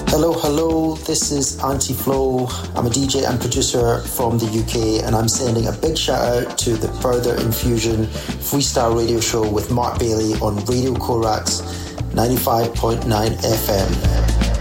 Hello, this is Anti-Flow. I'm a DJ and producer from the UK, and I'm sending a big shout out to the Further Infusion freestyle radio show with Mark Bailey on Radio Korax 95.9 FM.